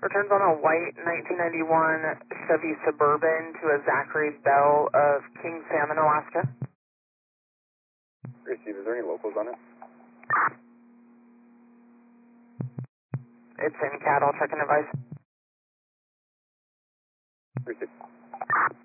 Returns on a white 1991 Chevy Suburban to a Zachary Bell of King Salmon, Alaska. Receive, is there any locals on it? It's in CAD, I'll check an advice. Receive.